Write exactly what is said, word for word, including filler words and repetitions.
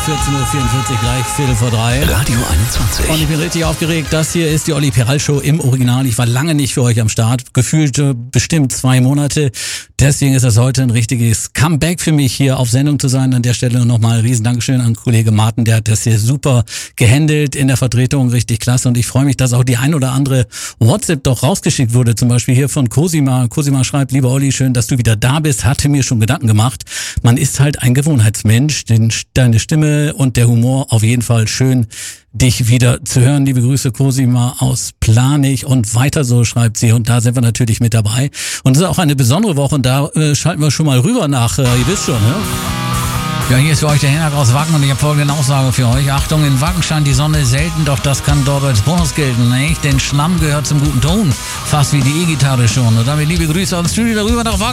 vierzehn Uhr vierundvierzig, gleich Viertel vor drei. Radio einundzwanzig. Und ich bin richtig aufgeregt. Das hier ist die Olli Peral Show im Original. Ich war lange nicht für euch am Start. Gefühlt äh, bestimmt zwei Monate. Deswegen ist das heute ein richtiges Comeback für mich, hier auf Sendung zu sein. An der Stelle nochmal ein riesen Dankeschön an Kollege Martin. Der hat das hier super gehandelt in der Vertretung. Richtig klasse. Und ich freue mich, dass auch die ein oder andere WhatsApp doch rausgeschickt wurde. Zum Beispiel hier von Cosima. Cosima schreibt: Lieber Olli, schön, dass du wieder da bist. Hatte mir schon Gedanken gemacht. Man ist halt ein Gewohnheitsmensch. Den, deine Stimme und der Humor auf jeden Fall schön, dich wieder zu hören. Liebe Grüße, Cosima aus Planich, und weiter so, schreibt sie. Und da sind wir natürlich mit dabei. Und es ist auch eine besondere Woche, und da äh, schalten wir schon mal rüber nach, äh, ihr wisst schon, ne? Ja, hier ist für euch der Hinak aus Wacken, und ich habe folgende Aussage für euch. Achtung, in Wacken scheint die Sonne selten, doch das kann dort als Bonus gelten, nicht? Denn Schlamm gehört zum guten Ton, fast wie die E-Gitarre schon. Und damit liebe Grüße ans Studio darüber nach Wacken.